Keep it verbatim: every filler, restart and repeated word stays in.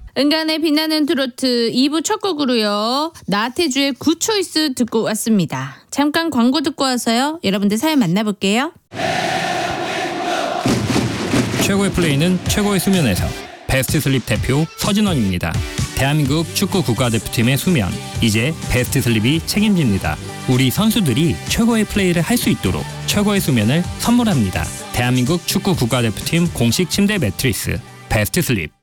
은간의 빛나는 트로트 이 부 첫 곡으로요. 나태주의 굿초이스 듣고 왔습니다. 잠깐 광고 듣고 와서요. 여러분들 사연 만나볼게요. 최고의 플레이는 최고의 수면에서. 베스트 슬립 대표 서진원입니다. 대한민국 축구 국가대표팀의 수면, 이제 베스트 슬립이 책임집니다. 우리 선수들이 최고의 플레이를 할 수 있도록 최고의 수면을 선물합니다. 대한민국 축구 국가대표팀 공식 침대 매트리스 베스트 슬립.